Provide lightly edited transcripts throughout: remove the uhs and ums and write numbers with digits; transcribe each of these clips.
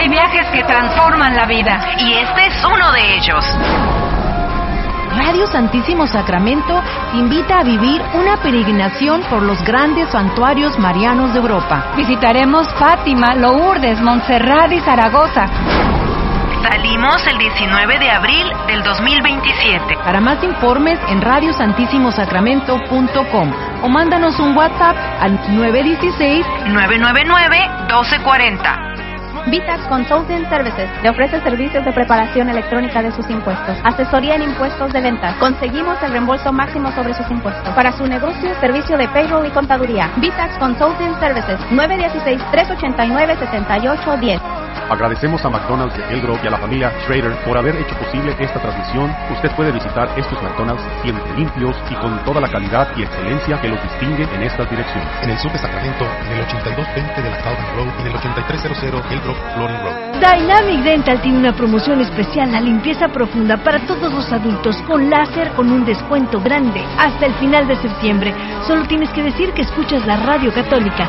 Hay viajes que transforman la vida. Y este es uno de ellos. Radio Santísimo Sacramento te invita a vivir una peregrinación por los grandes santuarios marianos de Europa. Visitaremos Fátima, Lourdes, Montserrat y Zaragoza. Salimos el 19 de abril del 2027. Para más informes en radiosantissimosacramento.com o mándanos un WhatsApp al 916-999-1240. Vitax Consulting Services le ofrece servicios de preparación electrónica de sus impuestos, asesoría en impuestos de ventas. Conseguimos el reembolso máximo sobre sus impuestos. Para su negocio, servicio de payroll y contaduría. Vitax Consulting Services, 916-389-7810. Agradecemos a McDonald's de El Grove y a la familia Schrader por haber hecho posible esta transmisión. Usted puede visitar estos McDonald's siempre limpios y con toda la calidad y excelencia que los distingue en estas direcciones. En el sur de Sacramento, en el 8220 de la Calvin Road y en el 8300 El Grove Flooring Road. Dynamic Dental tiene una promoción especial, la limpieza profunda para todos los adultos con láser con un descuento grande hasta el final de septiembre. Solo tienes que decir que escuchas la radio católica.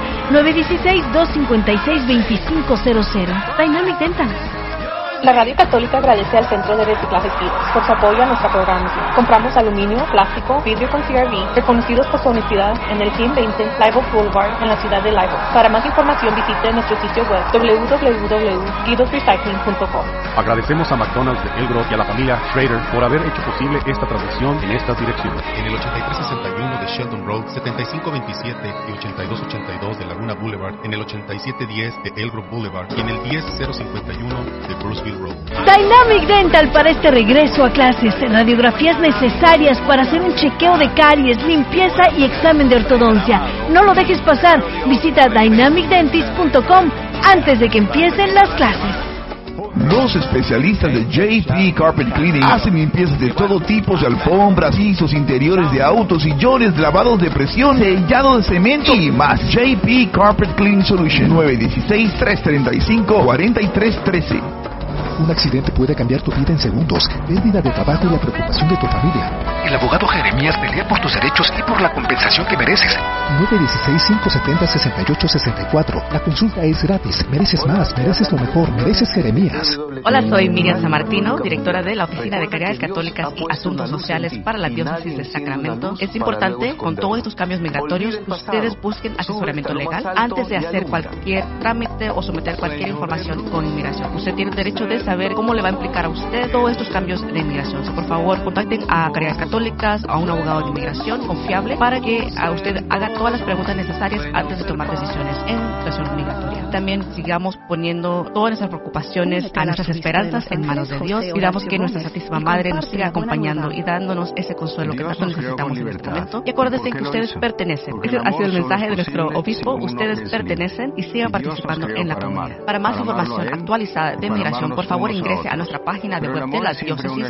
916-256-2500. Dynamic Dental. La Radio Católica agradece al Centro de Reciclaje Kids por su apoyo a nuestra programación. Compramos aluminio, plástico, vidrio con CRV, reconocidos por su honestidad en el 120 Live Oak Boulevard en la ciudad de Live Oak. Para más información visite nuestro sitio web www.guidosrecycling.com. Agradecemos a McDonald's de El Grove y a la familia Schrader por haber hecho posible esta transmisión en estas direcciones. En el 8361 de Sheldon Road, 7527 y 8282 de Laguna Boulevard, en el 8710 de El Grove Boulevard y en el 10051 de Bruceville Road. Dynamic Dental para este regreso a clases. Radiografías necesarias para hacer un chequeo de caries, limpieza y examen de ortodoncia. No lo dejes pasar. Visita dynamicdentist.com antes de que empiecen las clases. Los especialistas de JP Carpet Cleaning hacen limpiezas de todo tipo de alfombras, pisos, interiores de autos, sillones, lavados de presión, sellado de cemento y más. JP Carpet Cleaning Solution, 916-335-4313. Un accidente puede cambiar tu vida en segundos, pérdida de trabajo y la preocupación de tu familia. El abogado Jeremías pelea por tus derechos y por la compensación que mereces. 916-570-6864. La consulta es gratis. Mereces más, mereces lo mejor, mereces Jeremías. Hola, soy Miriam Sammartino, directora de la Oficina de Caridades Católicas y Asuntos Sociales para la Diócesis de Sacramento. Es importante, con todos estos cambios migratorios, ustedes busquen asesoramiento legal antes de hacer cualquier trámite o someter cualquier información con inmigración. Usted tiene el derecho de saber cómo le va a implicar a usted todos estos cambios de inmigración. Por favor, contacten a Caridades Católicas, a un abogado de inmigración confiable para que a usted haga todas las preguntas necesarias antes de tomar decisiones en situación migratoria. También sigamos poniendo todas nuestras preocupaciones, a nuestras esperanzas en manos de Dios. Pidamos que nuestra Santísima Madre nos siga acompañando y dándonos ese consuelo que tanto necesitamos en este momento. Y acuérdense que ustedes pertenecen. Ese ha sido el mensaje de nuestro obispo. Ustedes pertenecen y sigan participando en la comunidad. Para más información actualizada de migración, por favor ingrese a nuestra página de web de la diócesis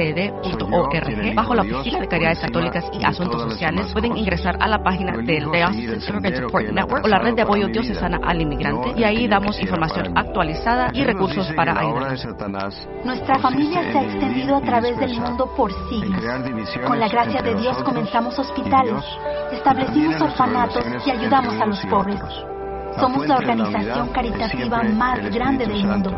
scd.org. Bajo la Oficina de Caridades Católicas y Asuntos Sociales pueden ingresar a la página del Diocese Immigrant Support Network o la red de apoyo diocesana al inmigrante, y ahí damos información actualizada y recursos para ayudar. Nuestra familia se ha extendido a través del mundo por siglos. Con la gracia de Dios comenzamos hospitales, establecimos orfanatos y ayudamos a los pobres. Somos la organización caritativa más grande del mundo.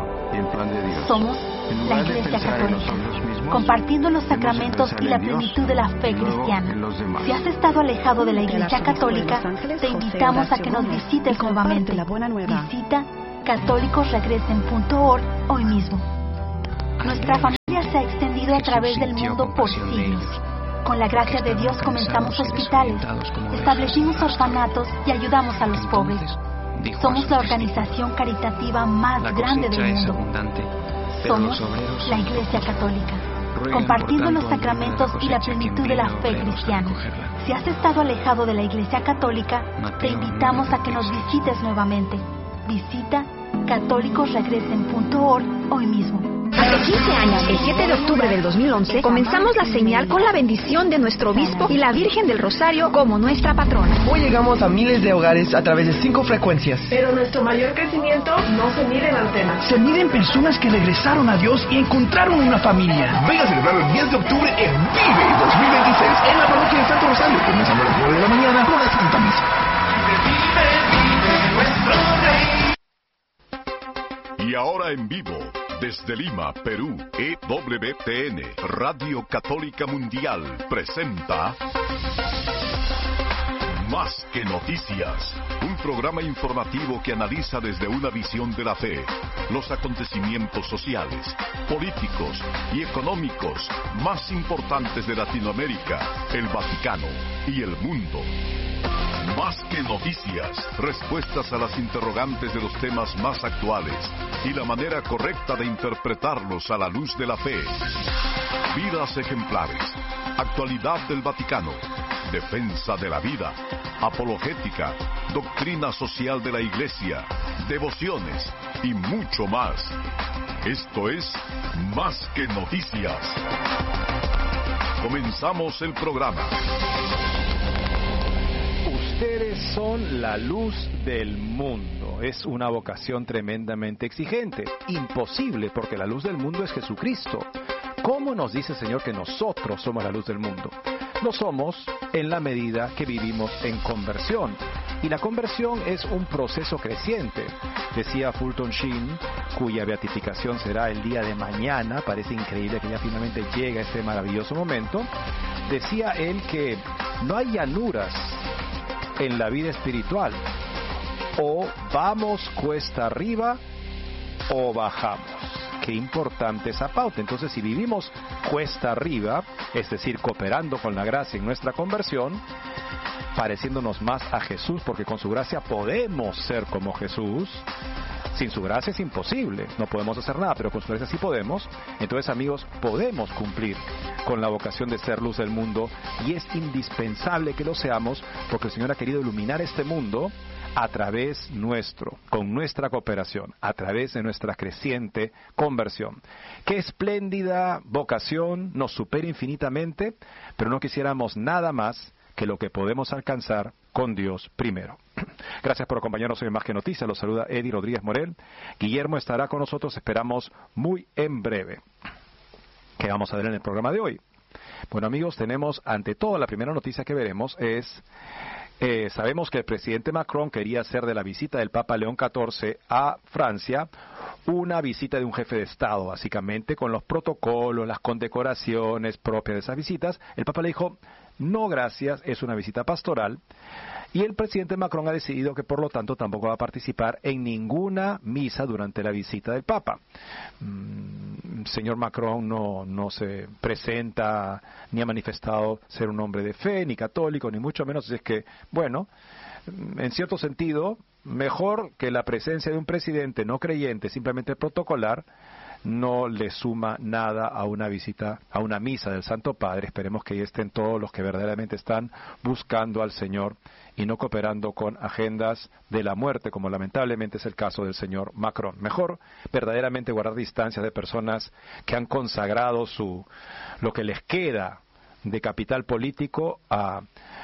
Somos la Iglesia Católica, compartiendo los sacramentos y la plenitud de la fe cristiana. Si has estado alejado de la Iglesia Católica, te invitamos a que nos visites nuevamente. Visita católicosregresen.org hoy mismo. Nuestra familia se ha extendido a través del mundo por siglos. Con la gracia de Dios comenzamos hospitales, establecimos orfanatos y ayudamos a los pobres. Somos la organización caritativa más grande del mundo. Somos la Iglesia Católica, compartiendo los sacramentos y la plenitud de la fe cristiana. Si has estado alejado de la Iglesia Católica, te invitamos a que nos visites nuevamente. Visita católicosregresen.org hoy mismo. Hace 15 años, el 7 de octubre del 2011, comenzamos la señal con la bendición de nuestro obispo y la Virgen del Rosario como nuestra patrona. Hoy llegamos a miles de hogares a través de 5 frecuencias. Pero nuestro mayor crecimiento no se mide en antenas. Se mide en personas que regresaron a Dios y encontraron una familia. Venga a celebrar el 10 de octubre en Vive 2026 en la parroquia de Santo Rosario, comenzando a las 9 de la mañana con la Santa Misa. Y ahora en vivo, desde Lima, Perú, EWTN, Radio Católica Mundial, presenta Más que Noticias, un programa informativo que analiza desde una visión de la fe los acontecimientos sociales, políticos y económicos más importantes de Latinoamérica, el Vaticano y el mundo. Más que noticias, respuestas a las interrogantes de los temas más actuales y la manera correcta de interpretarlos a la luz de la fe. Vidas ejemplares, actualidad del Vaticano, defensa de la vida, apologética, doctrina social de la Iglesia, devociones y mucho más. Esto es Más que Noticias. Comenzamos el programa. Ustedes son la luz del mundo. Es una vocación tremendamente exigente, imposible, porque la luz del mundo es Jesucristo. ¿Cómo nos dice el Señor que nosotros somos la luz del mundo? Lo somos en la medida que vivimos en conversión. Y la conversión es un proceso creciente. Decía Fulton Sheen, cuya beatificación será el día de mañana, parece increíble que ya finalmente llega este maravilloso momento. Decía él que no hay llanuras en la vida espiritual. O vamos cuesta arriba o bajamos. Qué importante esa pauta. Entonces, si vivimos cuesta arriba, es decir, cooperando con la gracia en nuestra conversión, pareciéndonos más a Jesús, porque con su gracia podemos ser como Jesús. Sin su gracia es imposible, no podemos hacer nada, pero con su gracia sí podemos. Entonces, amigos, podemos cumplir con la vocación de ser luz del mundo, y es indispensable que lo seamos, porque el Señor ha querido iluminar este mundo a través nuestro, con nuestra cooperación, a través de nuestra creciente conversión. Qué espléndida vocación, nos supera infinitamente, pero no quisiéramos nada más que lo que podemos alcanzar con Dios primero. Gracias por acompañarnos hoy en Más que Noticias. Los saluda Eddie Rodríguez Morel. Guillermo estará con nosotros, esperamos muy en breve. ¿Qué vamos a ver en el programa de hoy? Bueno, amigos, tenemos ante todo la primera noticia que veremos es... sabemos que el presidente Macron quería hacer de la visita del Papa León XIV a Francia una visita de un jefe de Estado, básicamente, con los protocolos, las condecoraciones propias de esas visitas. El Papa le dijo, no gracias, es una visita pastoral. Y el presidente Macron ha decidido que, por lo tanto, tampoco va a participar en ninguna misa durante la visita del Papa. Señor Macron no se presenta, ni ha manifestado ser un hombre de fe, ni católico, ni mucho menos. Es que, bueno, en cierto sentido, mejor que la presencia de un presidente no creyente, simplemente protocolar, no le suma nada a una visita, a una misa del Santo Padre. Esperemos que ahí estén todos los que verdaderamente están buscando al Señor y no cooperando con agendas de la muerte, como lamentablemente es el caso del señor Macron. Mejor verdaderamente guardar distancias de personas que han consagrado lo que les queda de capital político a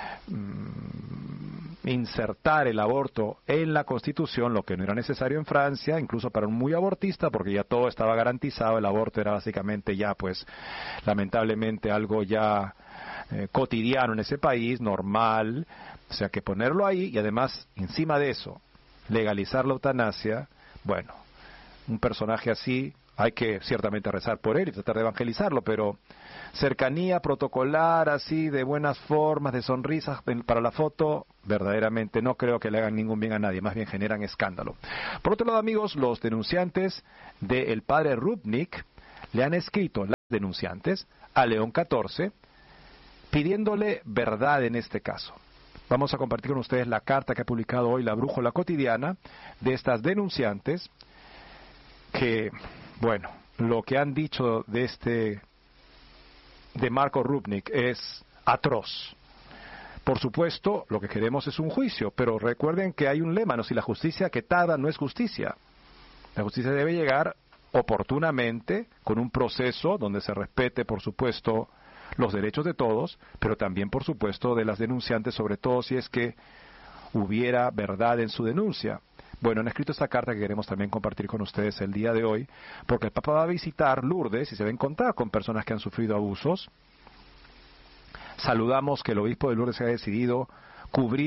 insertar el aborto en la Constitución, lo que no era necesario en Francia, incluso para un muy abortista, porque ya todo estaba garantizado. El aborto era básicamente ya, pues, lamentablemente algo ya cotidiano en ese país, normal. O sea que ponerlo ahí, y además, encima de eso, legalizar la eutanasia, bueno, un personaje así, hay que ciertamente rezar por él y tratar de evangelizarlo, pero cercanía protocolar, así, de buenas formas, de sonrisas para la foto, verdaderamente no creo que le hagan ningún bien a nadie, más bien generan escándalo. Por otro lado, amigos, los denunciantes del padre Rupnik le han escrito, las denunciantes, a León XIV, pidiéndole verdad en este caso. Vamos a compartir con ustedes la carta que ha publicado hoy la Brújula Cotidiana de estas denunciantes, que, bueno, lo que han dicho de Marco Rupnik es atroz. Por supuesto, lo que queremos es un juicio, pero recuerden que hay un lema, no, si la justicia que tarda no es justicia. La justicia debe llegar oportunamente, con un proceso donde se respete, por supuesto, los derechos de todos, pero también, por supuesto, de las denunciantes, sobre todo si es que hubiera verdad en su denuncia. Bueno, han escrito esta carta que queremos también compartir con ustedes el día de hoy, porque el Papa va a visitar Lourdes y se va a encontrar con personas que han sufrido abusos. Saludamos que el obispo de Lourdes haya decidido cubrir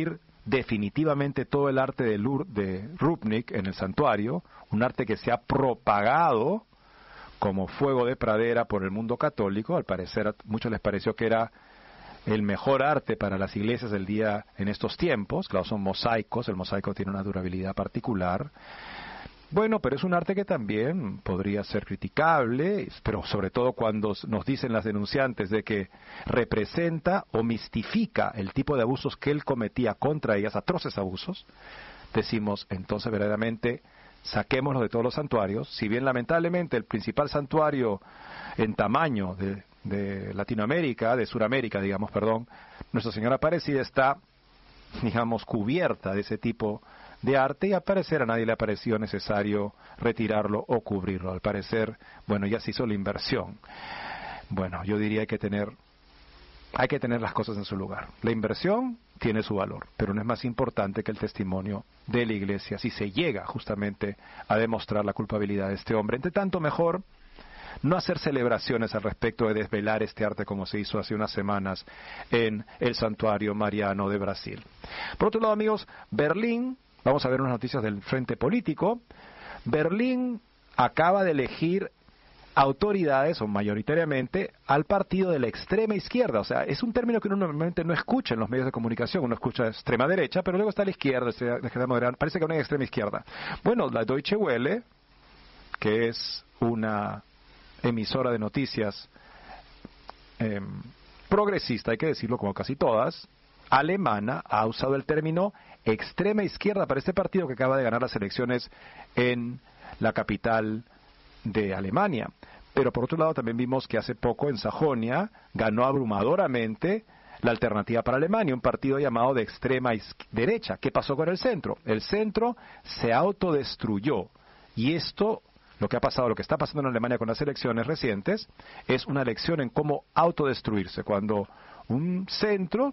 definitivamente todo el arte de Rupnik en el santuario, un arte que se ha propagado como fuego de pradera por el mundo católico. Al parecer a muchos les pareció que era el mejor arte para las iglesias del día en estos tiempos. Claro, son mosaicos, el mosaico tiene una durabilidad particular. Bueno, pero es un arte que también podría ser criticable, pero sobre todo cuando nos dicen las denunciantes de que representa o mistifica el tipo de abusos que él cometía contra ellas, atroces abusos. Decimos, entonces verdaderamente saquémoslo de todos los santuarios. Si bien lamentablemente el principal santuario en tamaño de Latinoamérica, de Suramérica, digamos, Nuestra Señora Aparecida está, digamos, cubierta de ese tipo de arte, y al parecer a nadie le ha parecido necesario retirarlo o cubrirlo. Al parecer, bueno, ya se hizo la inversión. Bueno, yo diría hay que tener las cosas en su lugar. La inversión tiene su valor, pero no es más importante que el testimonio de la Iglesia, si se llega justamente a demostrar la culpabilidad de este hombre. Entre tanto, mejor no hacer celebraciones al respecto de desvelar este arte como se hizo hace unas semanas en el Santuario Mariano de Brasil. Por otro lado, amigos, Berlín, vamos a ver unas noticias del frente político. Berlín acaba de elegir autoridades, o mayoritariamente, al partido de la extrema izquierda. O sea, es un término que uno normalmente no escucha en los medios de comunicación. Uno escucha extrema derecha, pero luego está la izquierda, la izquierda moderada. Parece que no hay extrema izquierda. Bueno, la Deutsche Welle, que es una emisora de noticias progresista, hay que decirlo, como casi todas, alemana, ha usado el término extrema izquierda para este partido que acaba de ganar las elecciones en la capital de Alemania. Pero por otro lado también vimos que hace poco en Sajonia ganó abrumadoramente la Alternativa para Alemania, un partido llamado de extrema derecha. ¿Qué pasó con el centro? El centro se autodestruyó, y esto, lo que ha pasado, lo que está pasando en Alemania con las elecciones recientes, es una lección en cómo autodestruirse. Cuando un centro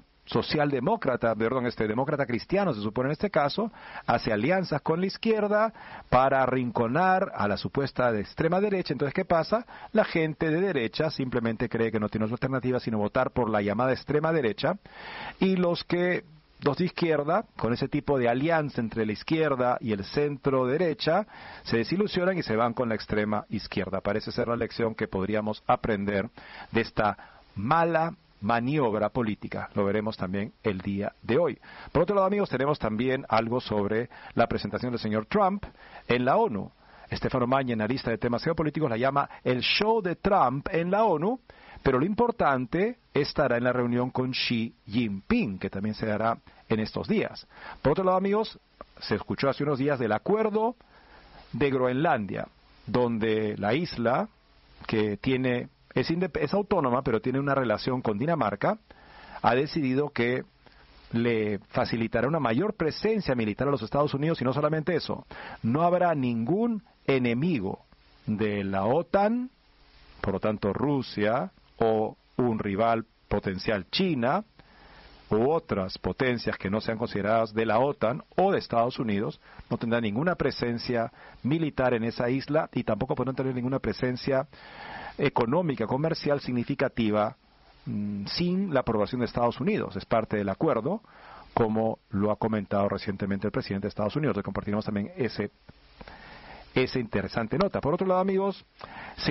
demócrata cristiano, se supone en este caso, hace alianzas con la izquierda para arrinconar a la supuesta de extrema derecha. Entonces, ¿qué pasa? La gente de derecha simplemente cree que no tiene otra alternativa sino votar por la llamada extrema derecha, y los de izquierda, con ese tipo de alianza entre la izquierda y el centro derecha, se desilusionan y se van con la extrema izquierda. Parece ser la lección que podríamos aprender de esta mala maniobra política. Lo veremos también el día de hoy. Por otro lado, amigos, tenemos también algo sobre la presentación del señor Trump en la ONU. Estefano Maña, analista de temas geopolíticos, la llama el show de Trump en la ONU, pero lo importante estará en la reunión con Xi Jinping, que también se dará en estos días. Por otro lado, amigos, se escuchó hace unos días del acuerdo de Groenlandia, donde la isla, que es autónoma, pero tiene una relación con Dinamarca, ha decidido que le facilitará una mayor presencia militar a los Estados Unidos, y no solamente eso, no habrá ningún enemigo de la OTAN, por lo tanto Rusia, o un rival potencial China, u otras potencias que no sean consideradas de la OTAN o de Estados Unidos, no tendrá ninguna presencia militar en esa isla, y tampoco podrán tener ninguna presencia económica, comercial significativa sin la aprobación de Estados Unidos. Es parte del acuerdo, como lo ha comentado recientemente el presidente de Estados Unidos. Le compartiremos también esa interesante nota. Por otro lado, amigos, se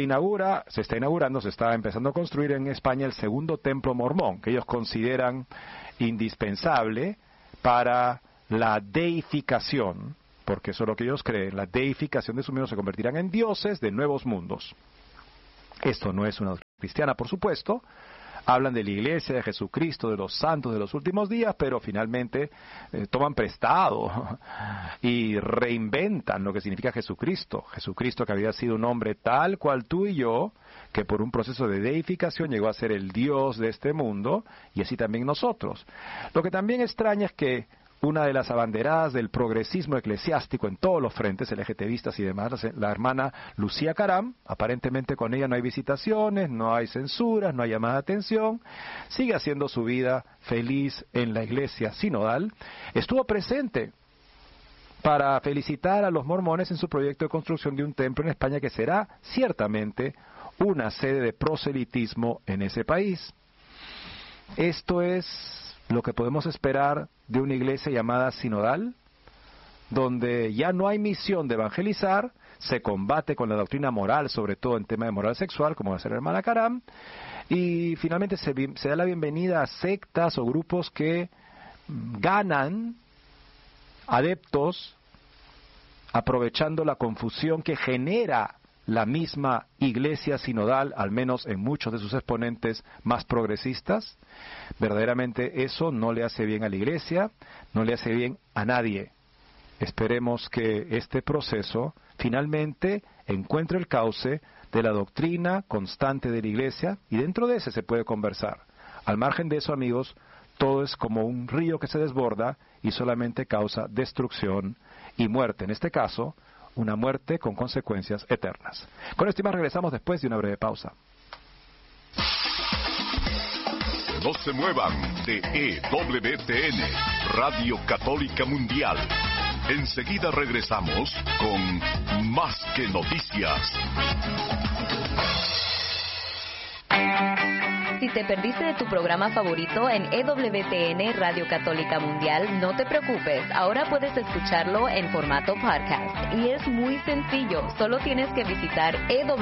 está empezando a construir en España el segundo templo mormón, que ellos consideran indispensable para la deificación, porque eso es lo que ellos creen, la deificación de sus miembros, se convertirán en dioses de nuevos mundos. Esto no es una doctrina cristiana, por supuesto. Hablan de la iglesia, de Jesucristo, de los santos de los últimos días, pero finalmente toman prestado y reinventan lo que significa Jesucristo. Jesucristo, que había sido un hombre tal cual tú y yo, que por un proceso de deificación llegó a ser el Dios de este mundo, y así también nosotros. Lo que también extraña es que una de las abanderadas del progresismo eclesiástico en todos los frentes, LGTBistas y demás, la hermana Lucía Caram, aparentemente con ella no hay visitaciones, no hay censuras, no hay llamada de atención, sigue haciendo su vida feliz en la iglesia sinodal, estuvo presente para felicitar a los mormones en su proyecto de construcción de un templo en España que será ciertamente una sede de proselitismo en ese país. Esto es lo que podemos esperar de una iglesia llamada sinodal, donde ya no hay misión de evangelizar, se combate con la doctrina moral, sobre todo en tema de moral sexual, como va a ser la hermana Karam, y finalmente se da la bienvenida a sectas o grupos que ganan adeptos aprovechando la confusión que genera la misma iglesia sinodal, al menos en muchos de sus exponentes más progresistas. Verdaderamente eso no le hace bien a la iglesia, no le hace bien a nadie. Esperemos que este proceso finalmente encuentre el cauce de la doctrina constante de la iglesia, y dentro de ese se puede conversar. Al margen de eso, amigos, todo es como un río que se desborda y solamente causa destrucción y muerte. En este caso, una muerte con consecuencias eternas. Con esto y más regresamos después de una breve pausa. No se muevan de EWTN, Radio Católica Mundial. Enseguida regresamos con Más que Noticias. Si te perdiste de tu programa favorito en EWTN Radio Católica Mundial, no te preocupes, ahora puedes escucharlo en formato podcast. Y es muy sencillo, solo tienes que visitar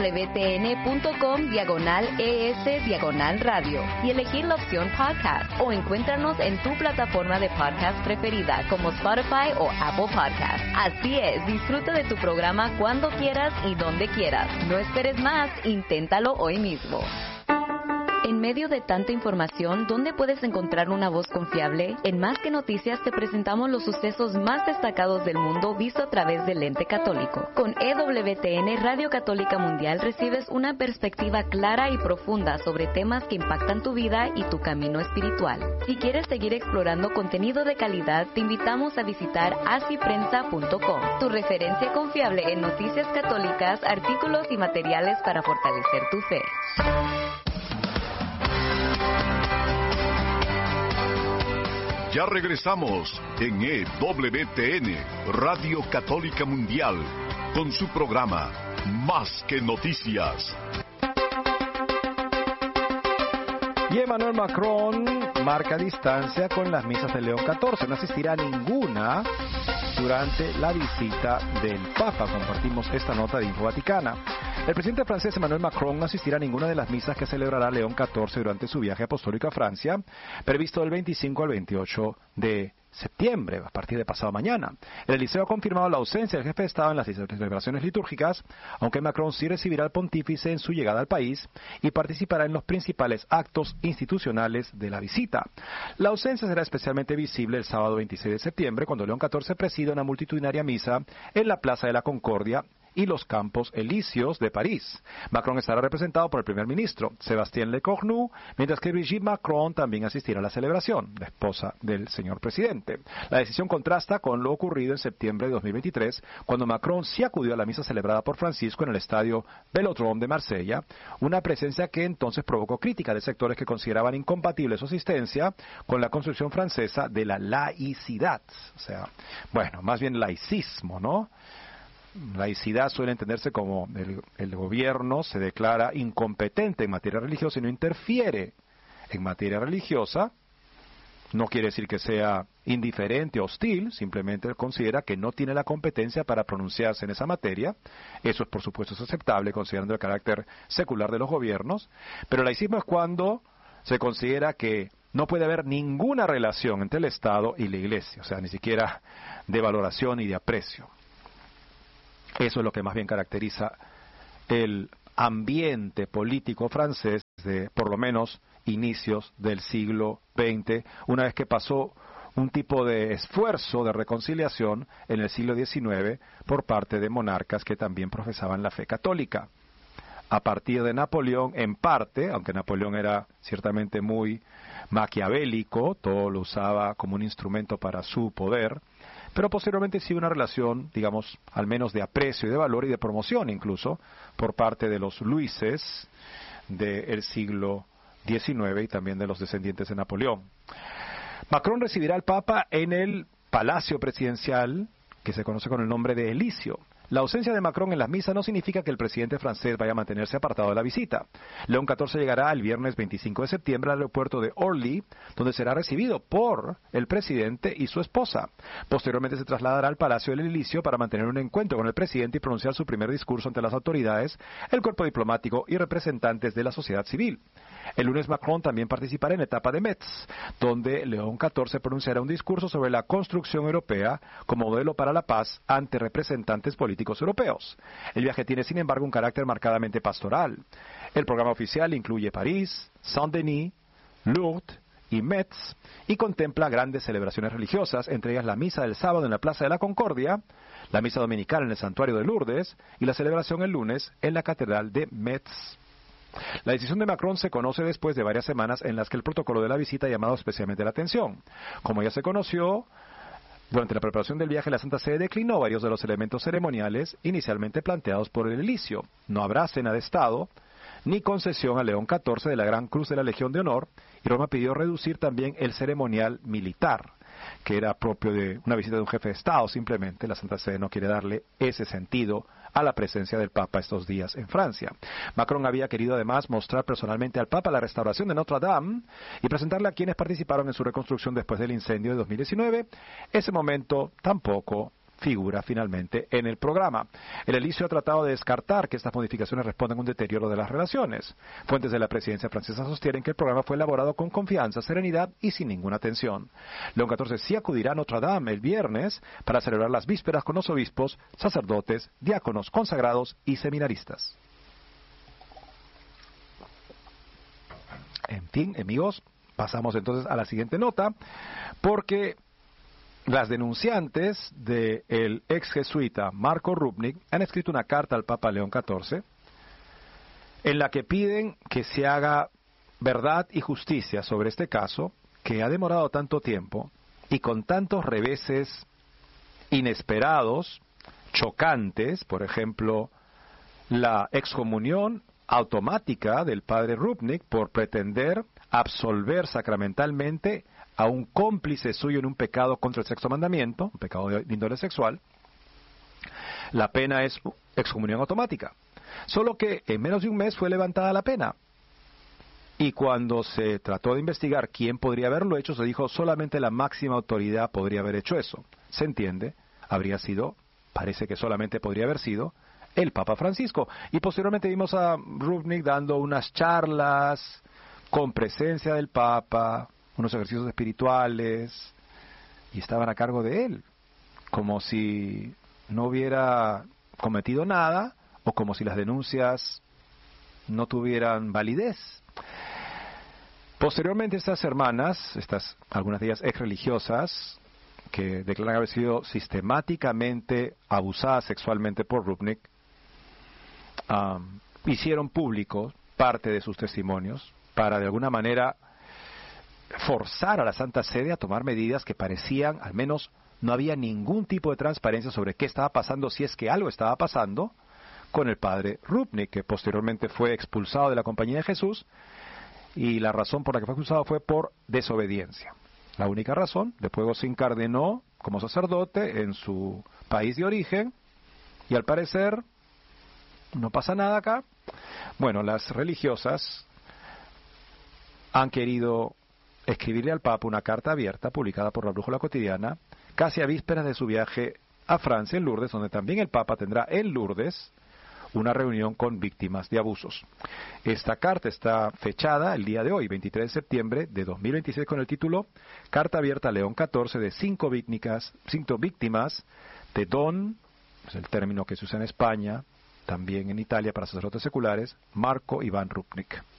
ewtn.com/ES/radio y elegir la opción podcast, o encuéntranos en tu plataforma de podcast preferida como Spotify o Apple Podcast. Así es, disfruta de tu programa cuando quieras y donde quieras. No esperes más, inténtalo hoy mismo. En medio de tanta información, ¿dónde puedes encontrar una voz confiable? En Más que Noticias te presentamos los sucesos más destacados del mundo visto a través del lente católico. Con EWTN Radio Católica Mundial recibes una perspectiva clara y profunda sobre temas que impactan tu vida y tu camino espiritual. Si quieres seguir explorando contenido de calidad, te invitamos a visitar asiprensa.com, tu referencia confiable en noticias católicas, artículos y materiales para fortalecer tu fe. Ya regresamos en EWTN, Radio Católica Mundial, con su programa Más que Noticias. Y Emmanuel Macron marca distancia con las misas de León XIV. No asistirá a ninguna durante la visita del Papa. Compartimos esta nota de Info Vaticana. El presidente francés Emmanuel Macron no asistirá a ninguna de las misas que celebrará León XIV durante su viaje apostólico a Francia, previsto del 25 al 28 de septiembre, a partir de pasado mañana. El Eliseo ha confirmado la ausencia del jefe de Estado en las celebraciones litúrgicas, aunque Macron sí recibirá al pontífice en su llegada al país y participará en los principales actos institucionales de la visita. La ausencia será especialmente visible el sábado 26 de septiembre, cuando León XIV presida una multitudinaria misa en la Plaza de la Concordia y los Campos Elíseos de París. Macron estará representado por el primer ministro, Sébastien Lecornu, mientras que Brigitte Macron también asistirá a la celebración, la esposa del señor presidente. La decisión contrasta con lo ocurrido en septiembre de 2023, cuando Macron sí acudió a la misa celebrada por Francisco en el estadio Velodrome de Marsella, una presencia que entonces provocó crítica de sectores que consideraban incompatible su asistencia con la construcción francesa de la laicidad. O sea, bueno, más bien laicismo, ¿no? Laicidad suele entenderse como el gobierno se declara incompetente en materia religiosa y no interfiere en materia religiosa. No quiere decir que sea indiferente o hostil, simplemente considera que no tiene la competencia para pronunciarse en esa materia. Eso, por supuesto, es aceptable considerando el carácter secular de los gobiernos, pero el laicismo es cuando se considera que no puede haber ninguna relación entre el Estado y la Iglesia, o sea, ni siquiera de valoración y de aprecio. Eso es lo que más bien caracteriza el ambiente político francés de, por lo menos, inicios del siglo XX, una vez que pasó un tipo de esfuerzo de reconciliación en el siglo XIX por parte de monarcas que también profesaban la fe católica. A partir de Napoleón, en parte, aunque Napoleón era ciertamente muy maquiavélico, todo lo usaba como un instrumento para su poder, pero posteriormente sí una relación, digamos, al menos de aprecio y de valor y de promoción incluso, por parte de los Luises del siglo XIX y también de los descendientes de Napoleón. Macron recibirá al Papa en el Palacio Presidencial, que se conoce con el nombre de Elíseo. La ausencia de Macron en las misas no significa que el presidente francés vaya a mantenerse apartado de la visita. León XIV llegará el viernes 25 de septiembre al aeropuerto de Orly, donde será recibido por el presidente y su esposa. Posteriormente se trasladará al Palacio del Elíseo para mantener un encuentro con el presidente y pronunciar su primer discurso ante las autoridades, el cuerpo diplomático y representantes de la sociedad civil. El lunes Macron también participará en la etapa de Metz, donde León XIV pronunciará un discurso sobre la construcción europea como modelo para la paz ante representantes políticos europeos. El viaje tiene, sin embargo, un carácter marcadamente pastoral. El programa oficial incluye París, Saint-Denis, Lourdes y Metz, y contempla grandes celebraciones religiosas, entre ellas la misa del sábado en la Plaza de la Concordia, la misa dominical en el Santuario de Lourdes y la celebración el lunes en la Catedral de Metz. La decisión de Macron se conoce después de varias semanas en las que el protocolo de la visita ha llamado especialmente la atención. Como ya se conoció, durante la preparación del viaje, la Santa Sede declinó varios de los elementos ceremoniales inicialmente planteados por el Elíseo. No habrá cena de Estado, ni concesión a León XIV de la Gran Cruz de la Legión de Honor, y Roma pidió reducir también el ceremonial militar, que era propio de una visita de un jefe de Estado. Simplemente la Santa Sede no quiere darle ese sentido a la presencia del Papa estos días en Francia. Macron había querido además mostrar personalmente al Papa la restauración de Notre Dame y presentarle a quienes participaron en su reconstrucción después del incendio de 2019. Ese momento tampoco figura finalmente en el programa. El Elíseo ha tratado de descartar que estas modificaciones respondan a un deterioro de las relaciones. Fuentes de la presidencia francesa sostienen que el programa fue elaborado con confianza, serenidad y sin ninguna tensión. León XIV sí acudirá a Notre Dame el viernes para celebrar las vísperas con los obispos, sacerdotes, diáconos consagrados y seminaristas. En fin, amigos, pasamos entonces a la siguiente nota, porque las denunciantes del ex jesuita Marco Rupnik han escrito una carta al Papa León XIV en la que piden que se haga verdad y justicia sobre este caso que ha demorado tanto tiempo y con tantos reveses inesperados, chocantes, por ejemplo, la excomunión automática del padre Rupnik por pretender absolver sacramentalmente a un cómplice suyo en un pecado contra el sexto mandamiento, un pecado de índole sexual. La pena es excomunión automática. Solo que en menos de un mes fue levantada la pena. Y cuando se trató de investigar quién podría haberlo hecho, se dijo solamente la máxima autoridad podría haber hecho eso. Se entiende, parece que solamente podría haber sido el Papa Francisco. Y posteriormente vimos a Rupnik dando unas charlas con presencia del Papa, unos ejercicios espirituales, y estaban a cargo de él, como si no hubiera cometido nada, o como si las denuncias no tuvieran validez. Posteriormente estas hermanas, algunas de ellas ex religiosas, que declaran haber sido sistemáticamente abusadas sexualmente por Rupnik, hicieron público parte de sus testimonios para de alguna manera forzar a la Santa Sede a tomar medidas que parecían, al menos no había ningún tipo de transparencia sobre qué estaba pasando, si es que algo estaba pasando, con el padre Rupnik, que posteriormente fue expulsado de la Compañía de Jesús, y la razón por la que fue expulsado fue por desobediencia. La única razón. Después se encardenó como sacerdote en su país de origen, y al parecer no pasa nada acá. Bueno, las religiosas han querido escribirle al Papa una carta abierta publicada por la Brújula Cotidiana, casi a vísperas de su viaje a Francia, en Lourdes, donde también el Papa tendrá en Lourdes una reunión con víctimas de abusos. Esta carta está fechada el día de hoy, 23 de septiembre de 2026, con el título Carta abierta a León XIV de 5 víctimas de Don, es el término que se usa en España, también en Italia para sacerdotes seculares, Marco Iván Rupnik.